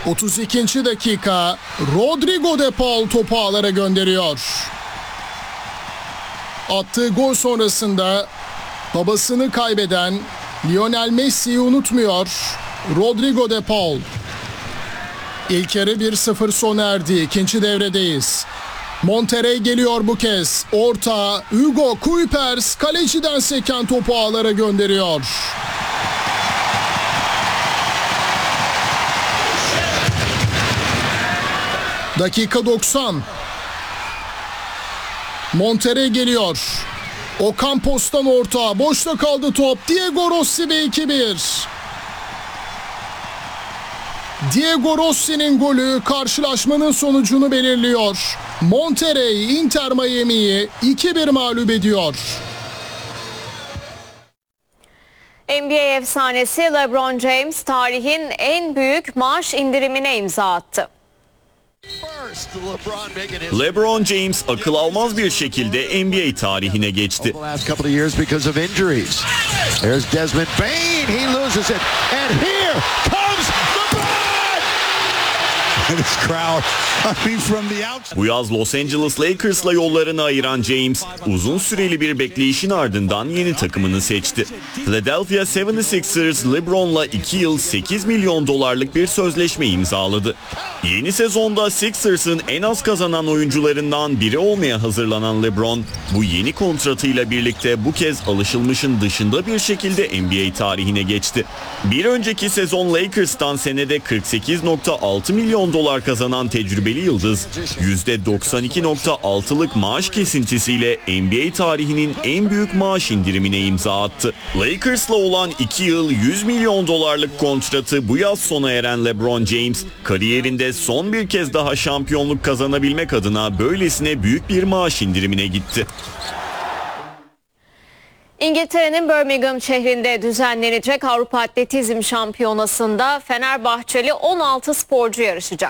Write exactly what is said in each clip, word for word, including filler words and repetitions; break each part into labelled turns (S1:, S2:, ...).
S1: otuz ikinci dakika Rodrigo de Paul topu ağlara gönderiyor. Attığı gol sonrasında babasını kaybeden Lionel Messi'yi unutmuyor Rodrigo de Paul. İlk yarı bir sıfır sona erdi. İkinci devredeyiz. Monterrey geliyor bu kez. Orta, Hugo Kuipers kaleciden seken topu ağlara gönderiyor. Dakika doksan. Monterrey geliyor. Ocampos'tan orta. Boşta kaldı top. Diego Rossi ve iki bir. Diego Rossi'nin golü karşılaşmanın sonucunu belirliyor. Monterrey Inter Miami'yi iki bir mağlup ediyor.
S2: N B A efsanesi LeBron James tarihin en büyük maaş indirimine imza attı.
S3: LeBron James akıl almaz bir şekilde N B A tarihine geçti. Bu yaz Los Angeles Lakers'la yollarını ayıran James, uzun süreli bir bekleyişin ardından yeni takımını seçti. Philadelphia yetmiş altı ers LeBron'la iki yıl sekiz milyon dolarlık bir sözleşme imzaladı. Yeni sezonda Sixers'ın en az kazanan oyuncularından biri olmaya hazırlanan LeBron, bu yeni kontratıyla birlikte bu kez alışılmışın dışında bir şekilde N B A tarihine geçti. Bir önceki sezon Lakers'tan senede kırk sekiz virgül altı milyon dolar kazanan tecrübeli yıldız, yüzde doksan iki virgül altılık maaş kesintisiyle N B A tarihinin en büyük maaş indirimine imza attı. Lakers'la olan iki yıl yüz milyon dolarlık kontratı bu yaz sona eren LeBron James, kariyerinde son bir kez daha şampiyonluk kazanabilmek adına böylesine büyük bir maaş indirimine gitti.
S2: İngiltere'nin Birmingham şehrinde düzenlenecek Avrupa Atletizm Şampiyonası'nda Fenerbahçeli on altı sporcu yarışacak.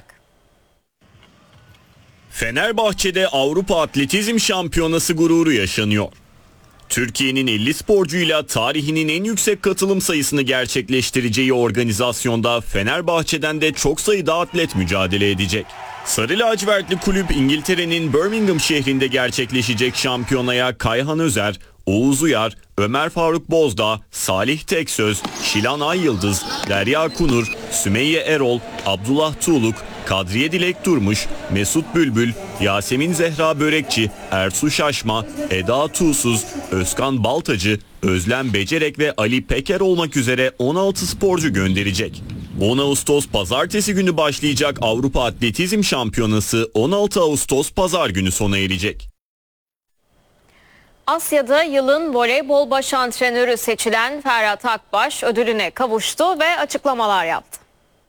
S3: Fenerbahçe'de Avrupa Atletizm Şampiyonası gururu yaşanıyor. Türkiye'nin elli sporcuyla tarihinin en yüksek katılım sayısını gerçekleştireceği organizasyonda Fenerbahçe'den de çok sayıda atlet mücadele edecek. Sarı lacivertli kulüp İngiltere'nin Birmingham şehrinde gerçekleşecek şampiyonaya Kayhan Özer, Oğuz Uyar, Ömer Faruk Bozdağ, Salih Teksöz, Şilan Ayyıldız, Derya Kunur, Sümeyye Erol, Abdullah Tuğluk, Kadriye Dilek Durmuş, Mesut Bülbül, Yasemin Zehra Börekçi, Ertuğ Şaşma, Eda Tuğsuz, Özkan Baltacı, Özlem Becerek ve Ali Peker olmak üzere on altı sporcu gönderecek. on Ağustos Pazartesi günü başlayacak Avrupa Atletizm Şampiyonası on altı Ağustos Pazar günü sona erecek.
S2: Asya'da yılın voleybol baş antrenörü seçilen Ferhat Akbaş ödülüne kavuştu ve açıklamalar yaptı.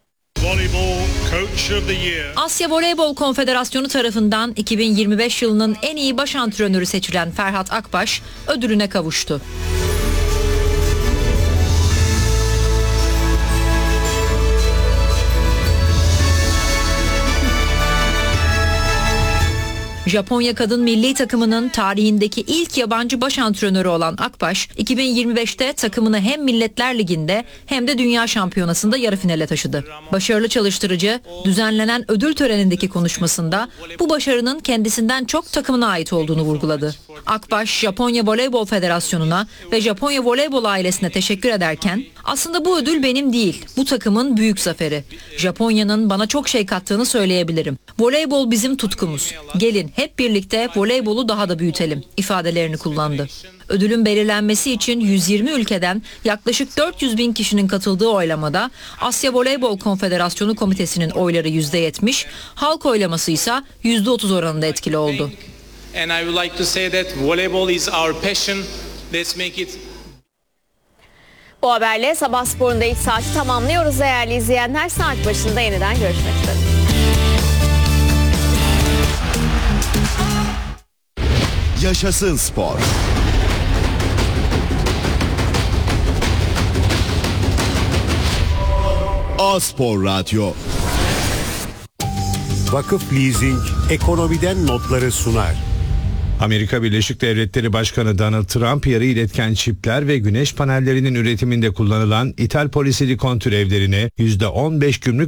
S4: Asya Voleybol Konfederasyonu tarafından iki bin yirmi beş yılının en iyi baş antrenörü seçilen Ferhat Akbaş ödülüne kavuştu. Japonya kadın milli takımının tarihindeki ilk yabancı baş antrenörü olan Akbaş, iki bin yirmi beşte takımını hem Milletler Ligi'nde hem de Dünya Şampiyonası'nda yarı finale taşıdı. Başarılı çalıştırıcı, düzenlenen ödül törenindeki konuşmasında bu başarının kendisinden çok takımına ait olduğunu vurguladı. Akbaş, Japonya Voleybol Federasyonu'na ve Japonya Voleybol ailesine teşekkür ederken, aslında bu ödül benim değil, bu takımın büyük zaferi. Japonya'nın bana çok şey kattığını söyleyebilirim. Voleybol bizim tutkumuz. Gelin hep birlikte voleybolu daha da büyütelim ifadelerini kullandı. Ödülün belirlenmesi için yüz yirmi ülkeden yaklaşık dört yüz bin kişinin katıldığı oylamada Asya Voleybol Konfederasyonu Komitesi'nin oyları yüzde yetmiş, halk oylaması ise yüzde otuz oranında etkili oldu.
S2: Bu haberle Sabah Spor'un da ilk saati tamamlıyoruz değerli izleyenler. Saat başında yeniden görüşmek üzere.
S5: Yaşasın spor. A-Spor Radyo.
S6: Vakıf Leasing ekonomiden notları sunar.
S7: Amerika Birleşik Devletleri Başkanı Donald Trump yarı iletken çipler ve güneş panellerinin üretiminde kullanılan ithal polisili kontür evlerine yüzde on beş gümrük